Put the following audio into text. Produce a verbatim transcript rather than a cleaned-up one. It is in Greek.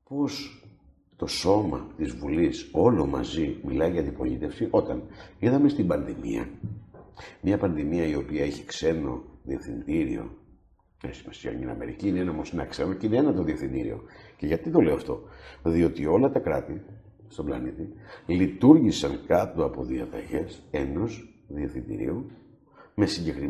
πώς το σώμα της Βουλής όλο μαζί μιλάει για αντιπολίτευση, όταν είδαμε στην πανδημία, μια πανδημία η οποία έχει ξένο διευθυντήριο, έχει σημασία είναι Αμερική, είναι όμως ένα ξένο και είναι ένα το διευθυντήριο. Και γιατί το λέω αυτό? Διότι όλα τα κράτη στον πλανήτη λειτουργήσαν κάτω από διαταγές ενός διευθυντηρίου με συγκεκριμένα